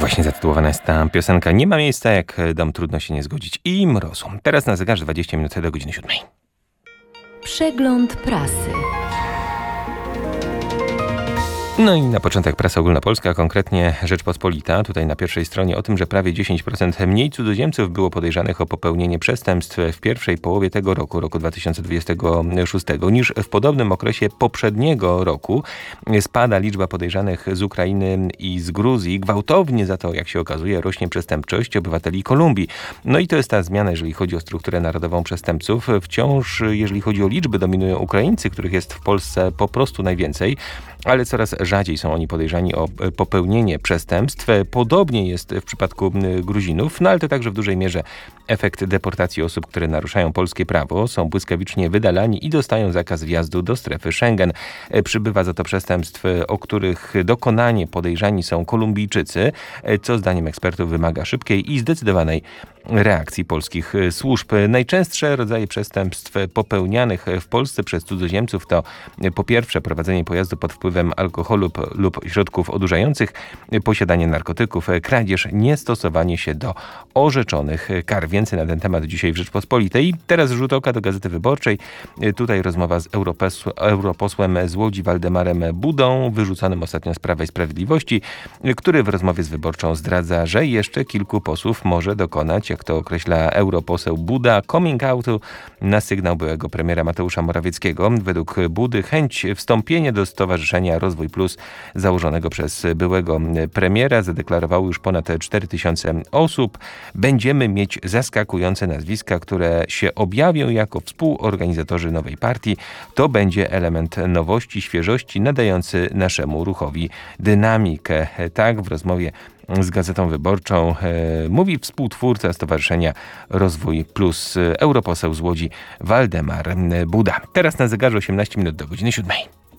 Właśnie zatytułowana jest ta piosenka. Nie ma miejsca jak dom, trudno się nie zgodzić i mrozu. Teraz na zegarze 20 minut do godziny 7. Przegląd prasy. No i na początek prasa ogólnopolska, konkretnie Rzeczpospolita. Tutaj na pierwszej stronie o tym, że prawie 10% mniej cudzoziemców było podejrzanych o popełnienie przestępstw w pierwszej połowie tego roku 2026, niż w podobnym okresie poprzedniego roku. Spada liczba podejrzanych z Ukrainy i z Gruzji. Gwałtownie za to, jak się okazuje, rośnie przestępczość obywateli Kolumbii. No i to jest ta zmiana, jeżeli chodzi o strukturę narodową przestępców. Wciąż, jeżeli chodzi o liczby, dominują Ukraińcy, których jest w Polsce po prostu najwięcej, ale coraz rzadziej są oni podejrzani o popełnienie przestępstw. Podobnie jest w przypadku Gruzinów, no ale to także w dużej mierze efekt deportacji osób, które naruszają polskie prawo, są błyskawicznie wydalani i dostają zakaz wjazdu do strefy Schengen. Przybywa za to przestępstw, o których dokonanie podejrzani są Kolumbijczycy, co zdaniem ekspertów wymaga szybkiej i zdecydowanej reakcji polskich służb. Najczęstsze rodzaje przestępstw popełnianych w Polsce przez cudzoziemców to po pierwsze prowadzenie pojazdu pod wpływem alkoholu lub środków odurzających, posiadanie narkotyków, kradzież, niestosowanie się do orzeczonych kar. Więcej na ten temat dzisiaj w Rzeczpospolitej. Teraz rzut oka do Gazety Wyborczej. Tutaj rozmowa z europosłem z Łodzi Waldemarem Budą, wyrzuconym ostatnio z Prawa i Sprawiedliwości, który w rozmowie z Wyborczą zdradza, że jeszcze kilku posłów może dokonać, jak to określa europoseł Buda, coming outu na sygnał byłego premiera Mateusza Morawieckiego. Według Budy chęć wstąpienia do Stowarzyszenia Rozwój Plus założonego przez byłego premiera zadeklarowało już ponad 4000 osób. Będziemy mieć zaskakujące nazwiska, które się objawią jako współorganizatorzy nowej partii. To będzie element nowości, świeżości, nadający naszemu ruchowi dynamikę. Tak w rozmowie z Gazetą Wyborczą mówi współtwórca Stowarzyszenia Rozwój Plus, europoseł z Łodzi Waldemar Buda. Teraz na zegarze 18 minut do godziny 7.